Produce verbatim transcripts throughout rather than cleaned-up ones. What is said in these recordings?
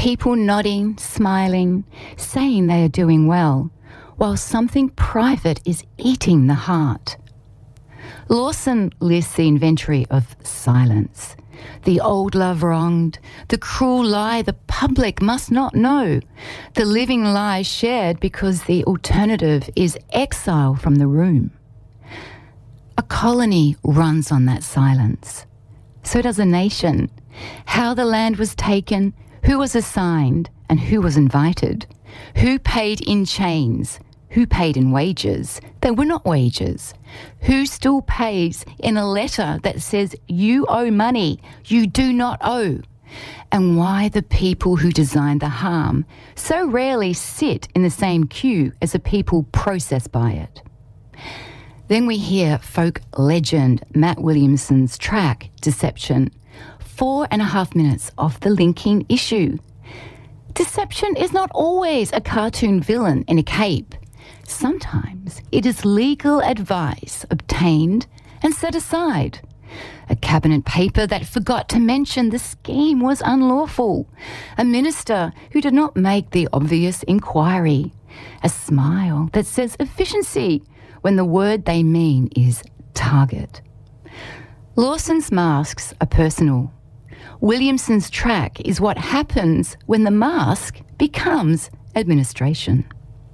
people nodding, smiling, saying they are doing well, while something private is eating the heart. Lawson lists the inventory of silence, the old love wronged, the cruel lie the public must not know, the living lie shared because the alternative is exile from the room. A colony runs on that silence. So does a nation. How the land was taken, who was assigned, and who was invited, who paid in chains, who paid in wages that were not wages, who still pays in a letter that says you owe money you do not owe, and why the people who designed the harm so rarely sit in the same queue as the people processed by it. Then we hear folk legend Matt Williamson's track, Deception, four and a half minutes of the linking issue. Deception is not always a cartoon villain in a cape. Sometimes it is legal advice obtained and set aside. A cabinet paper that forgot to mention the scheme was unlawful. A minister who did not make the obvious inquiry. A smile that says efficiency when the word they mean is target. Lawson's masks are personal. Williamson's track is what happens when the mask becomes administration.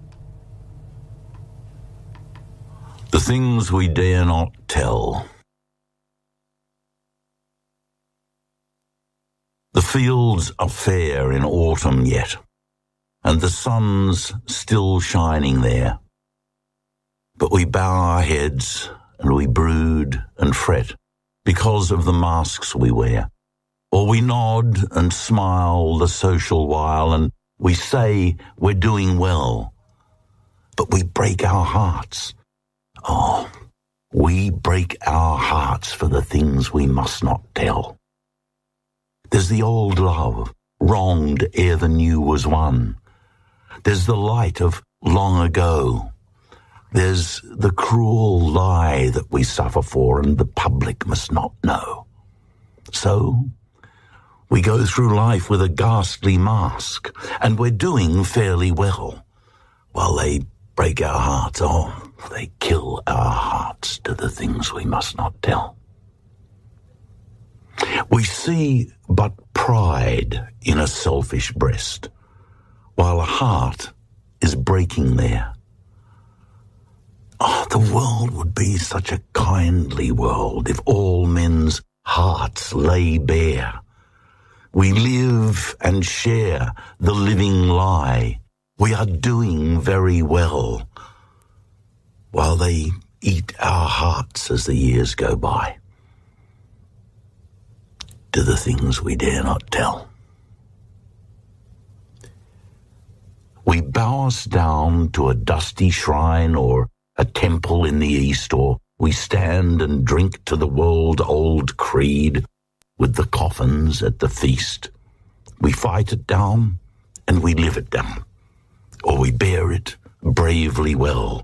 The things we dare not tell. The fields are fair in autumn yet, and the sun's still shining there. But we bow our heads and we brood and fret because of the masks we wear. Or we nod and smile the social while and we say we're doing well. But we break our hearts. Oh, we break our hearts for the things we must not tell. There's the old love, wronged ere the new was won. There's the light of long ago. There's the cruel lie that we suffer for and the public must not know. So we go through life with a ghastly mask, and we're doing fairly well, while they break our hearts. Oh, they kill our hearts to the things we must not tell. We see but pride in a selfish breast, while a heart is breaking there. Oh, the world would be such a kindly world if all men's hearts lay bare. We live and share the living lie. We are doing very well, while they eat our hearts as the years go by. To the things we dare not tell. We bow us down to a dusty shrine or a temple in the east, or we stand and drink to the world-old creed with the coffins at the feast. We fight it down and we live it down, or we bear it bravely well.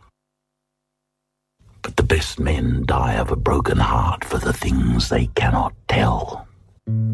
But the best men die of a broken heart for the things they cannot tell.